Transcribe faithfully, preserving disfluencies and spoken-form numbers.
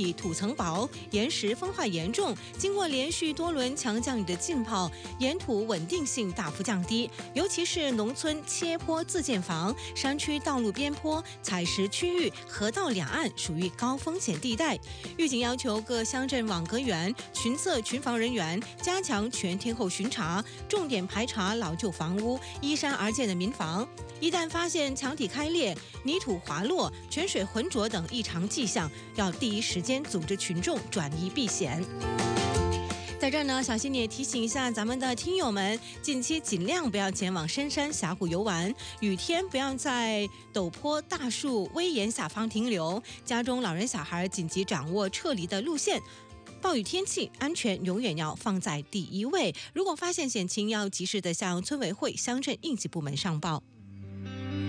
体土层薄，岩石风化严重，经过连续多轮强降雨的浸泡，岩土稳定性大幅降低，尤其是农村切坡自建房、山区道路边坡、采石区域、河道两岸属于高风险地带。预警要求各乡镇网格员、巡测群防人员加强全天候巡查，重点排查老旧房屋、依山而建的民房。一旦发现墙体开裂、泥土滑落、泉水浑浊等异常迹象，要第一时间组织群众转移避险。在这儿呢，小新也提醒一下咱们的听友们，近期尽量不要前往深山峡谷游玩，雨天不要在陡坡、大树、危岩下方停留，家中老人小孩紧急掌握撤离的路线。暴雨天气，安全永远要放在第一位。如果发现险情，要及时的向村委会、乡镇应急部门上报。